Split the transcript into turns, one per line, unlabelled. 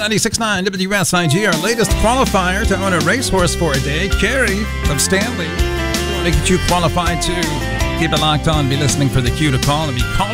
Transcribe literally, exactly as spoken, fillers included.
ninety-six point nine W S I G, our latest qualifier to own a racehorse for a day, Carrie of Stanley. Want to get you qualified too? Keep it locked on. Be listening for the cue to call and be calling.